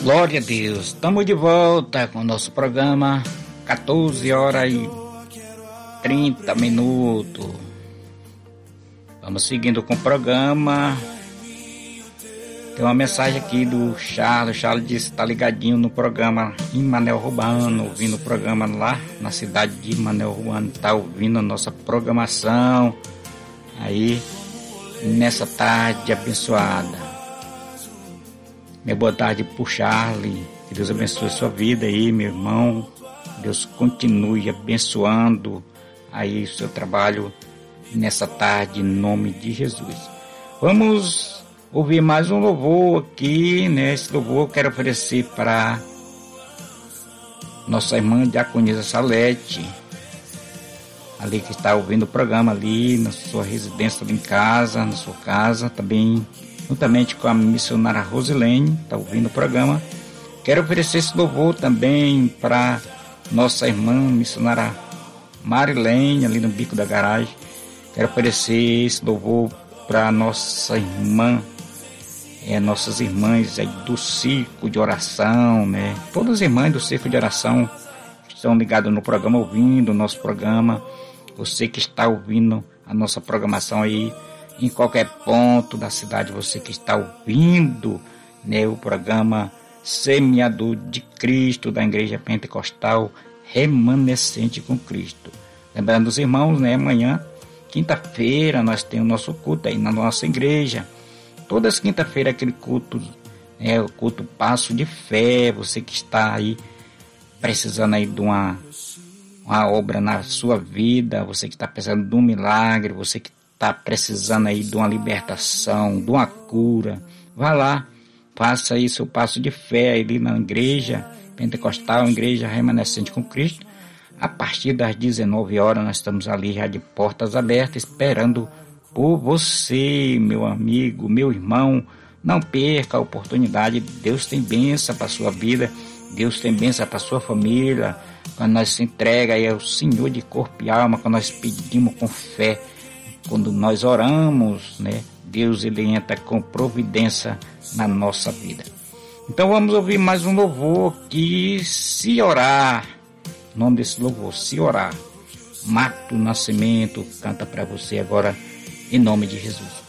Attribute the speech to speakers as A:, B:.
A: Glória a Deus, estamos de volta com o nosso programa, 14 horas e 30 minutos. Vamos seguindo com o programa. Tem uma mensagem aqui do Charles. O Charles disse que está ligadinho no programa em Manel Urbano, ouvindo o programa lá na cidade de Manel Urbano. Está ouvindo a nossa programação aí nessa tarde abençoada. Minha boa tarde pro Charlie, que Deus abençoe a sua vida aí, meu irmão. Deus continue abençoando aí o seu trabalho nessa tarde, em nome de Jesus. Vamos ouvir mais um louvor aqui, né? Esse louvor eu quero oferecer para nossa irmã Diaconisa Salete, ali que está ouvindo o programa ali na sua residência, ali em casa, na sua casa, também juntamente com a missionária Rosilene, está ouvindo o programa. Quero oferecer esse louvor também para nossa irmã missionária Marilene, ali no Bico da Garagem. Quero oferecer esse louvor para nossa irmã, nossas irmãs aí do Círculo de Oração, né? Todas as irmãs do Círculo de Oração estão ligadas no programa, ouvindo o nosso programa. Você que está ouvindo a nossa programação aí, em qualquer ponto da cidade, você que está ouvindo, né, o programa Semeador de Cristo da Igreja Pentecostal Remanescente com Cristo. Lembrando os irmãos, né, amanhã, quinta-feira, nós temos o nosso culto aí na nossa igreja. Todas as quinta-feiras aquele culto, né, o culto Passo de Fé. Você que está aí precisando aí de uma obra na sua vida, você que está precisando de um milagre, você que está precisando aí de uma libertação, de uma cura, vá lá, faça aí seu passo de fé ali na igreja pentecostal, igreja remanescente com Cristo. A partir das 19 horas nós estamos ali já de portas abertas, esperando por você, meu amigo, meu irmão. Não perca a oportunidade. Deus tem bênção para a sua vida, Deus tem bênção para a sua família. Quando nós se entrega aí ao Senhor de corpo e alma, quando nós pedimos com fé, quando nós oramos, né, Deus ele entra com providência na nossa vida. Então vamos ouvir mais um louvor que, se orar, o nome desse louvor, se orar, Mato Nascimento canta para você agora, em nome de Jesus.